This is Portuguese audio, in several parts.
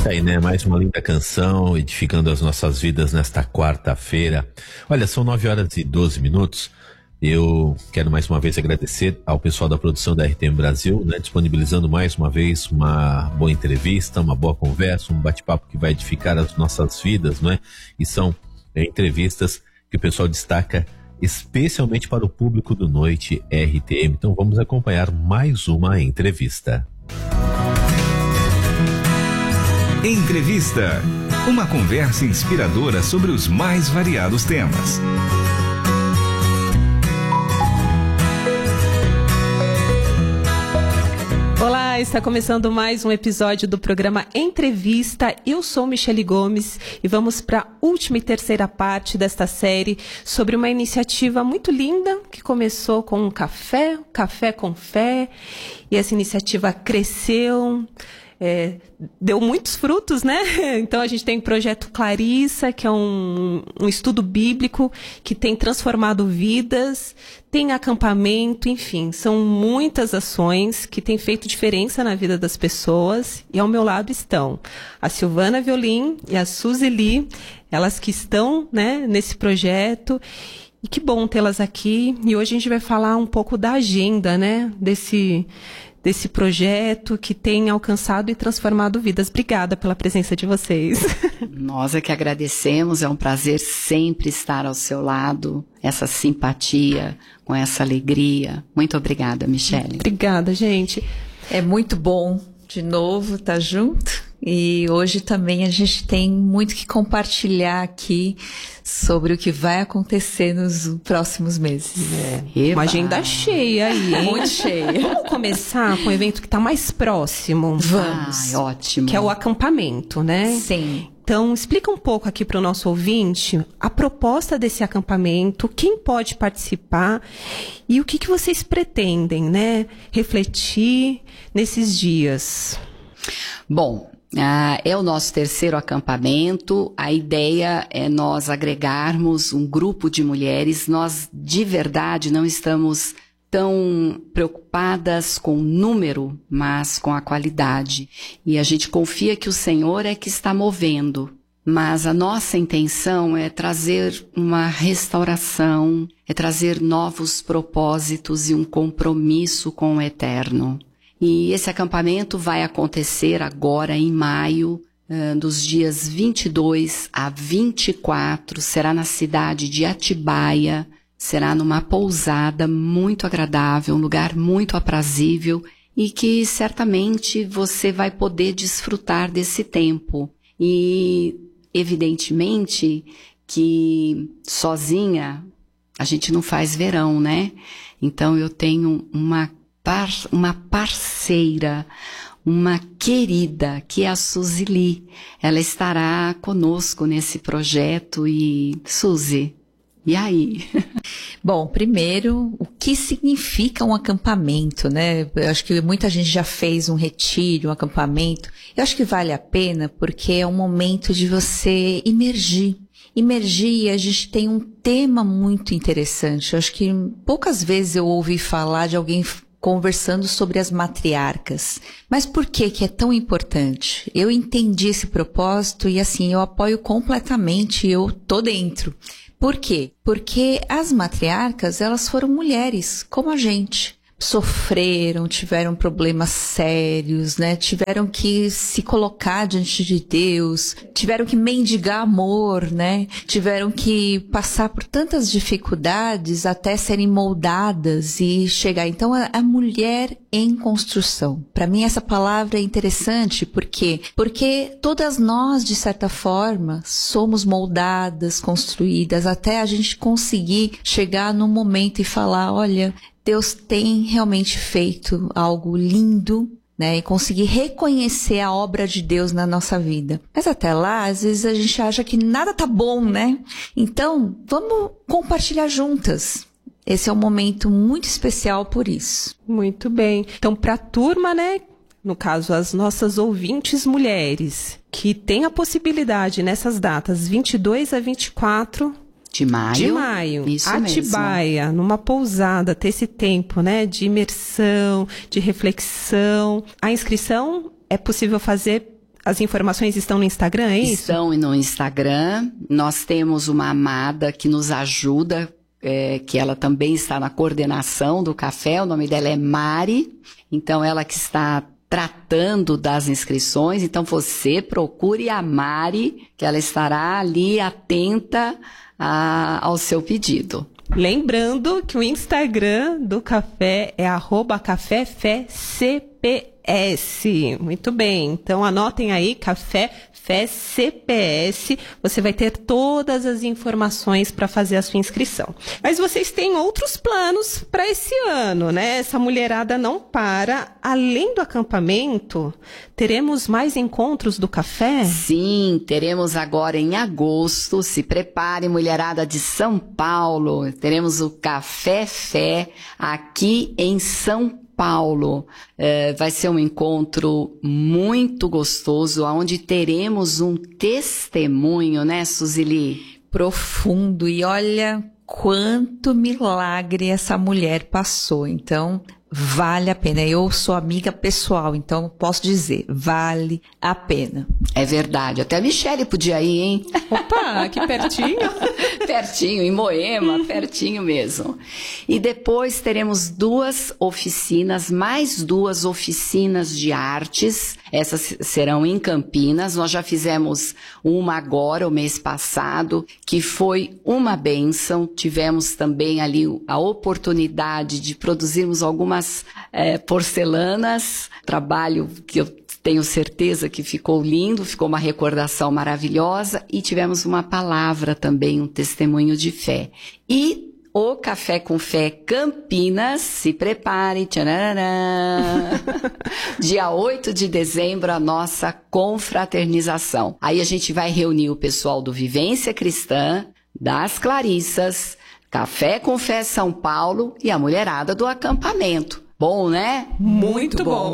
Tá aí, né? Mais uma linda canção, edificando as nossas vidas nesta quarta-feira. Olha, são 9h12. Eu quero mais uma vez agradecer ao pessoal da produção da RTM Brasil, né? Disponibilizando mais uma vez uma boa entrevista, uma boa conversa, um bate-papo que vai edificar as nossas vidas, não é? E são entrevistas que o pessoal destaca especialmente para o público do Noite RTM. Então vamos acompanhar mais uma entrevista. Entrevista. Uma conversa inspiradora sobre os mais variados temas. Olá, está começando mais um episódio do programa Entrevista. Eu sou Michele Gomes e vamos para a última e terceira parte desta série sobre uma iniciativa muito linda que começou com um café com fé, e essa iniciativa cresceu. Deu muitos frutos, né? Então a gente tem o Projeto Clarissa, que é um estudo bíblico que tem transformado vidas, tem acampamento, enfim, são muitas ações que têm feito diferença na vida das pessoas. E ao meu lado estão a Silvana Violim e a Suzy Lee, elas que estão, né, nesse projeto. E que bom tê-las aqui. E hoje a gente vai falar um pouco da agenda, né, desse projeto que tem alcançado e transformado vidas. Obrigada pela presença de vocês. Nós é que agradecemos, é um prazer sempre estar ao seu lado, essa simpatia, com essa alegria. Muito obrigada, Michele. Obrigada, gente. É muito bom de novo estar junto. E hoje também a gente tem muito que compartilhar aqui sobre o que vai acontecer nos próximos meses. Uma agenda cheia aí, hein? Muito cheia. Vamos começar com o evento que está mais próximo. Vamos. Ótimo. Que é o acampamento, né? Sim. Então, explica um pouco aqui para o nosso ouvinte a proposta desse acampamento, quem pode participar e o que vocês pretendem, né, refletir nesses dias. Bom, é o nosso terceiro acampamento. A ideia é nós agregarmos um grupo de mulheres. Nós, de verdade, não estamos tão preocupadas com o número, mas com a qualidade. E a gente confia que o Senhor é que está movendo. Mas a nossa intenção é trazer uma restauração, é trazer novos propósitos e um compromisso com o eterno. E esse acampamento vai acontecer agora em maio, dos dias 22 a 24, será na cidade de Atibaia, será numa pousada muito agradável, um lugar muito aprazível e que certamente você vai poder desfrutar desse tempo. E evidentemente que sozinha a gente não faz verão, né? Então eu tenho uma parceira, uma querida, que é a Suzy Lee. Ela estará conosco nesse projeto. E, Suzy, e aí? Bom, primeiro, o que significa um acampamento, né? Eu acho que muita gente já fez um retiro, um acampamento. Eu acho que vale a pena porque é um momento de você imergir. A gente tem um tema muito interessante. Eu acho que poucas vezes eu ouvi falar de alguém conversando sobre as matriarcas. Mas por que é tão importante? Eu entendi esse propósito e assim, eu apoio completamente, eu tô dentro. Por quê? Porque as matriarcas, elas foram mulheres, como a gente. Sofreram, tiveram problemas sérios, né? Tiveram que se colocar diante de Deus, tiveram que mendigar amor, né? Tiveram que passar por tantas dificuldades até serem moldadas e chegar. Então, a mulher em construção. Para mim, essa palavra é interessante, por quê? Porque todas nós, de certa forma, somos moldadas, construídas, até a gente conseguir chegar num momento e falar, olha, Deus tem realmente feito algo lindo, né? E conseguir reconhecer a obra de Deus na nossa vida. Mas até lá, às vezes a gente acha que nada tá bom, né? Então, vamos compartilhar juntas. Esse é um momento muito especial por isso. Muito bem. Então, para a turma, né? No caso, as nossas ouvintes mulheres, que têm a possibilidade nessas datas 22 a 24 de maio. Isso Atibaia, mesmo. Numa pousada, ter esse tempo, né, de imersão, de reflexão. A inscrição é possível fazer as informações estão no Instagram, é isso? Estão no Instagram. Nós temos uma amada que nos ajuda, que ela também está na coordenação do café. O nome dela é Mari. Então, ela que está tratando das inscrições. Então, você procure a Mari, que ela estará ali atenta ao seu pedido. Lembrando que o Instagram do café é @caféfécps. Muito bem, então anotem aí, Café Fé CPS, você vai ter todas as informações para fazer a sua inscrição. Mas vocês têm outros planos para esse ano, né? Essa mulherada não para. Além do acampamento, teremos mais encontros do café? Sim, teremos agora em agosto. Se prepare, mulherada de São Paulo. Teremos o Café Fé aqui em São Paulo. Vai ser um encontro muito gostoso, onde teremos um testemunho, né, Suzili? Profundo. E olha quanto milagre essa mulher passou. Então, vale a pena. Eu sou amiga pessoal, então posso dizer, vale a pena. É verdade. Até a Michele podia ir, hein? Opa, aqui pertinho. Pertinho, em Moema, pertinho mesmo. E depois teremos mais duas oficinas de artes. Essas serão em Campinas. Nós já fizemos uma agora, o mês passado, que foi uma bênção. Tivemos também ali a oportunidade de produzirmos algumas porcelanas. Trabalho que eu tenho certeza que ficou lindo, ficou uma recordação maravilhosa. E tivemos uma palavra também, um testemunho de fé. E o Café com Fé Campinas, se prepare, tcharará. Dia 8 de dezembro, a nossa confraternização. Aí a gente vai reunir o pessoal do Vivência Cristã, das Clarissas, Café com Fé São Paulo e a mulherada do acampamento. Bom, né? Muito bom.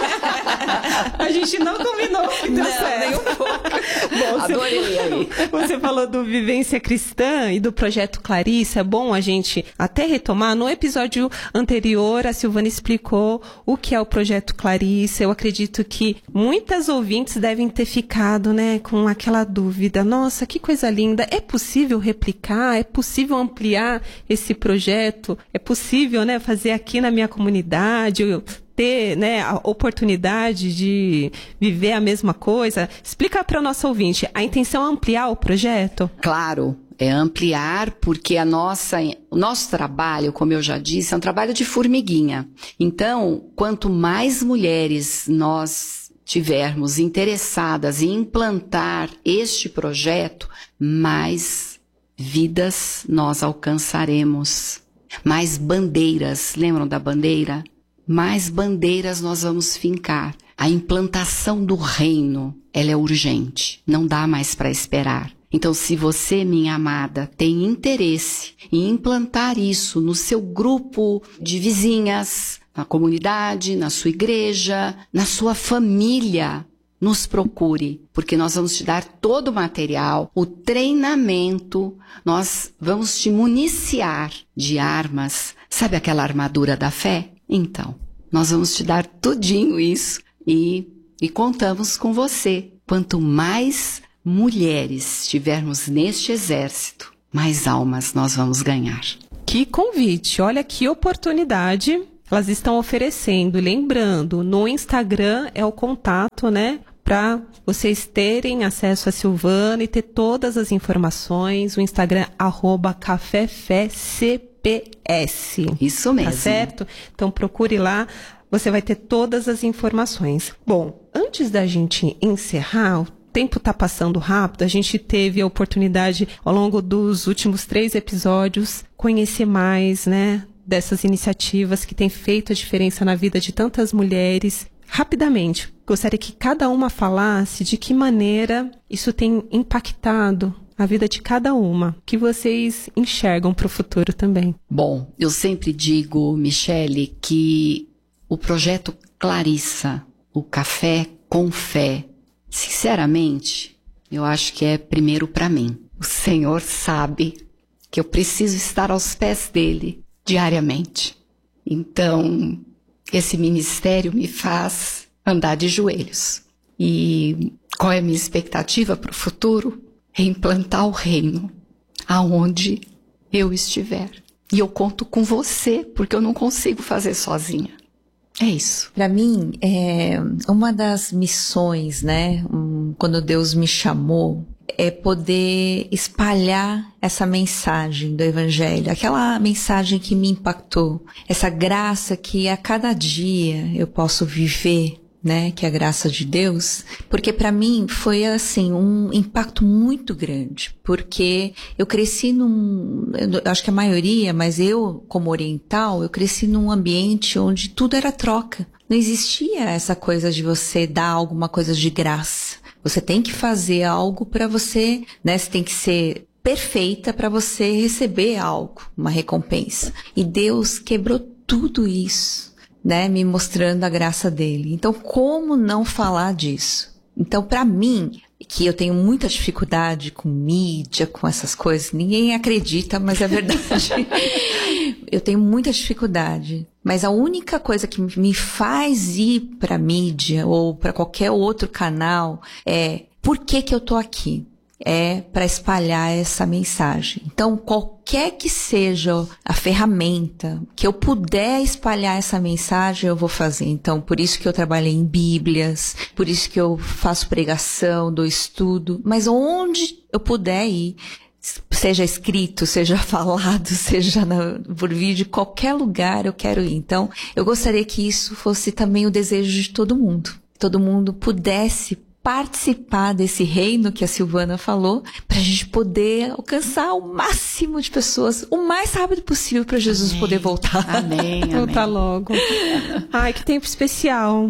A gente não combinou muito certo. Nem um pouco. Bom, adorei aí. Você falou do Vivência Cristã e do Projeto Clarissa. É bom a gente até retomar. No episódio anterior, a Silvana explicou o que é o Projeto Clarissa. Eu acredito que muitas ouvintes devem ter ficado, né, com aquela dúvida. Nossa, que coisa linda. É possível replicar? É possível ampliar esse projeto? É possível, né, fazer aqui na minha comunidade? Ter, né, a oportunidade de viver a mesma coisa? Explica para o nosso ouvinte, a intenção é ampliar o projeto? Claro, é ampliar, porque o nosso trabalho, como eu já disse, é um trabalho de formiguinha. Então, quanto mais mulheres nós tivermos interessadas em implantar este projeto, mais vidas nós alcançaremos. Mais bandeiras, lembram da bandeira? Mais bandeiras nós vamos fincar. A implantação do reino, ela é urgente, não dá mais para esperar. Então, se você, minha amada, tem interesse em implantar isso no seu grupo de vizinhas, na comunidade, na sua igreja, na sua família, nos procure, porque nós vamos te dar todo o material, o treinamento, nós vamos te municiar de armas. Sabe aquela armadura da fé? Então, nós vamos te dar tudinho isso e contamos com você. Quanto mais mulheres tivermos neste exército, mais almas nós vamos ganhar. Que convite, olha que oportunidade elas estão oferecendo. Lembrando, no Instagram é o contato, né? Para vocês terem acesso a Silvana e ter todas as informações. O Instagram @caféfécps. Isso mesmo. Tá certo? Então procure lá, você vai ter todas as informações. Bom, antes da gente encerrar, o tempo tá passando rápido. A gente teve a oportunidade, ao longo dos últimos 3 episódios, conhecer mais, né, dessas iniciativas que têm feito a diferença na vida de tantas mulheres. Rapidamente, gostaria que cada uma falasse de que maneira isso tem impactado a vida de cada uma, que vocês enxergam para o futuro também. Bom, eu sempre digo, Michele, que o projeto Clarissa, o Café com Fé, sinceramente, eu acho que é primeiro para mim. O Senhor sabe que eu preciso estar aos pés dele diariamente. Então, esse ministério me faz andar de joelhos. E Qual é a minha expectativa para o futuro? É implantar o reino aonde eu estiver. E eu conto com você, porque eu não consigo fazer sozinha. É isso. Para mim, uma das missões, né, quando Deus me chamou, é poder espalhar essa mensagem do Evangelho, aquela mensagem que me impactou, essa graça que a cada dia eu posso viver, né, que é a graça de Deus, porque para mim foi assim um impacto muito grande, porque eu cresci eu acho que a maioria, mas eu como oriental, eu cresci num ambiente onde tudo era troca. Não existia essa coisa de você dar alguma coisa de graça. Você tem que fazer algo para você, né, você tem que ser perfeita para você receber algo, uma recompensa. E Deus quebrou tudo isso, né, me mostrando a graça dele. Então, como não falar disso? Então, para mim, que eu tenho muita dificuldade com mídia, com essas coisas, ninguém acredita, mas é verdade. Eu tenho muita dificuldade. Mas a única coisa que me faz ir para mídia ou para qualquer outro canal é por que eu tô aqui? É para espalhar essa mensagem. Então, qualquer que seja a ferramenta que eu puder espalhar essa mensagem, eu vou fazer. Então, por isso que eu trabalhei em Bíblias, por isso que eu faço pregação, dou estudo, mas onde eu puder ir, seja escrito, seja falado, seja por vídeo, qualquer lugar eu quero ir. Então, eu gostaria que isso fosse também o desejo de todo mundo. Todo mundo pudesse participar desse reino que a Silvana falou, para a gente poder alcançar o máximo de pessoas o mais rápido possível para Jesus poder voltar. Amém. Voltar logo. Ai, que tempo especial.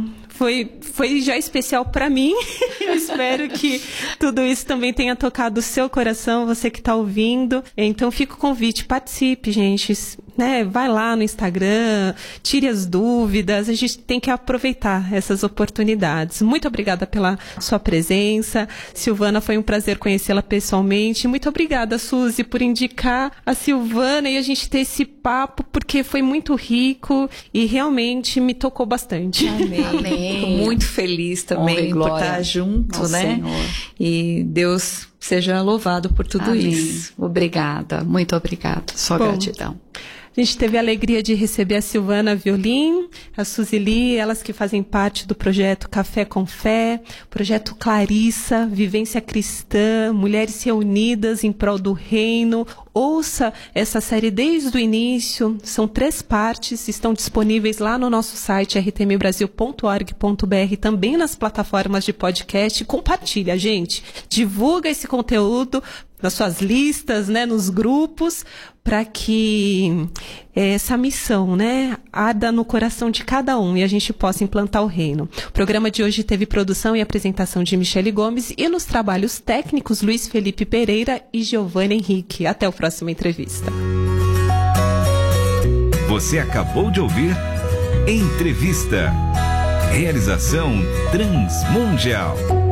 Foi já especial para mim. Eu espero que tudo isso também tenha tocado o seu coração, você que está ouvindo. Então fica o convite, participe, gente. Né? Vai lá no Instagram, tire as dúvidas. A gente tem que aproveitar essas oportunidades. Muito obrigada pela sua presença. Silvana, foi um prazer conhecê-la pessoalmente. Muito obrigada, Suzy, por indicar a Silvana e a gente ter esse papo, porque foi muito rico e realmente me tocou bastante. Amém. Amém. Fico muito feliz também por estar junto, né? Senhor. E Deus seja louvado por tudo Amém. Isso. Obrigada, muito obrigada. Só gratidão. A gente teve a alegria de receber a Silvana Violim, a Suzili, elas que fazem parte do projeto Café com Fé, projeto Clarissa, Vivência Cristã, Mulheres Reunidas em Prol do Reino. Ouça essa série desde o início, são 3 partes, estão disponíveis lá no nosso site rtmbrasil.org.br, também nas plataformas de podcast. Compartilha, gente, divulga esse conteúdo nas suas listas, né, nos grupos, para que essa missão, né, arda no coração de cada um e a gente possa implantar o reino. O programa de hoje teve produção e apresentação de Michele Gomes e nos trabalhos técnicos Luiz Felipe Pereira e Giovanna Henrique. Até a próxima entrevista. Você acabou de ouvir Entrevista. Realização Transmundial.